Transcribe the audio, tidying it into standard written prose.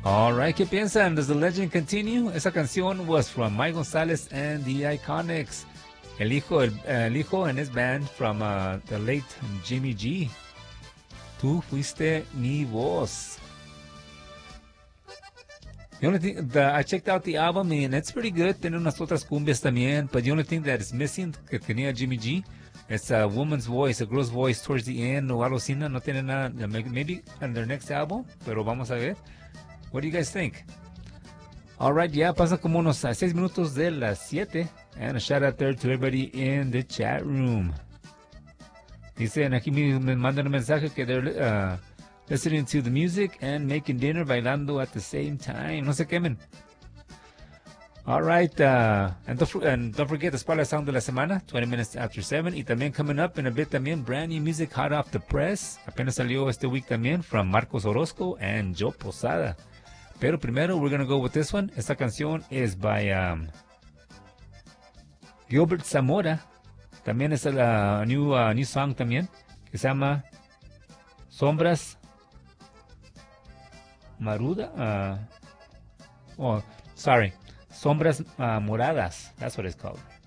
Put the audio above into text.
Alright, ¿qué piensan? Does the legend continue? Esa canción was from Mike Gonzalez and the Iconics. El hijo en his band from the late Jimmy G. Tú fuiste mi voz. The only thing I checked out the album and it's pretty good. Tiene unas otras cumbias también, but the only thing that is missing que tenía Jimmy G, it's a woman's voice, a girl's voice towards the end o algo así. No tiene nada. Maybe on their next album, pero vamos a ver. What do you guys think? Alright, ya pasan como unos 6 minutos de las 7. And a shout out there to everybody in the chat room. Dicen aquí me mandan un mensaje que they're listening to the music and making dinner, bailando at the same time. No se quemen. Alright, and don't forget the Spotlight Sound de la semana, 20 minutes after 7. Y también coming up in a bit también, brand new music hot off the press. Apenas salió este week también, from Marcos Orozco and Joe Posada. Pero primero, we're gonna go with this one. Esta canción is by Gilbert Zamora. También es la new song también, que se llama Sombras Sombras Moradas. That's what it's called.